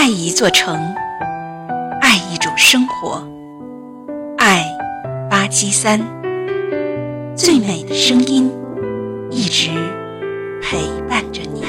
一座城，爱一种生活，爱873，最美的声音，一直陪伴着你。